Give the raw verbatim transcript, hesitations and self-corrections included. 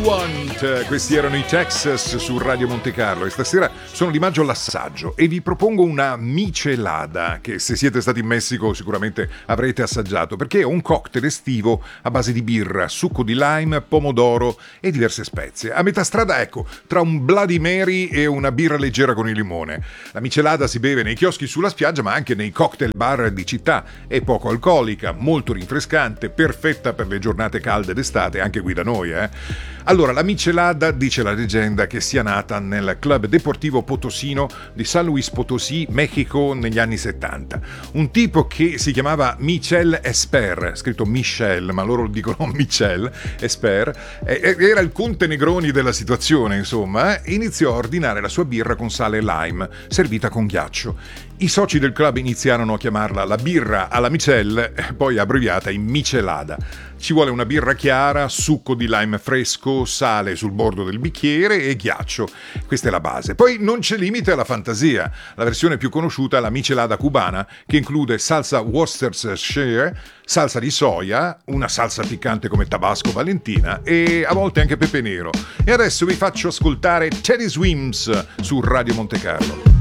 Want, questi erano i Texas su Radio Monte Carlo e stasera sono Di Maggio all'assaggio e vi propongo una michelada che se siete stati in Messico sicuramente avrete assaggiato, perché è un cocktail estivo a base di birra, succo di lime, pomodoro e diverse spezie. A metà strada, ecco, tra un Bloody Mary e una birra leggera con il limone. La michelada si beve nei chioschi sulla spiaggia ma anche nei cocktail bar di città. È poco alcolica, molto rinfrescante, perfetta per le giornate calde d'estate, anche qui da noi, eh. Allora, la michelada dice la leggenda che sia nata nel Club Deportivo Potosino di San Luis Potosí, Mexico, negli anni settanta. Un tipo che si chiamava Michel Esper, scritto Michel, ma loro dicono Michel Esper, era il conte Negroni della situazione, insomma, e iniziò a ordinare la sua birra con sale e lime, servita con ghiaccio. I soci del club iniziarono a chiamarla la birra alla Michel, poi abbreviata in michelada. Ci vuole una birra chiara, succo di lime fresco, sale sul bordo del bicchiere e ghiaccio. Questa è la base. Poi non c'è limite alla fantasia. La versione più conosciuta è la michelada cubana, che include salsa Worcestershire, salsa di soia, una salsa piccante come Tabasco Valentina e a volte anche pepe nero. E adesso vi faccio ascoltare Teddy Swims su Radio Monte Carlo.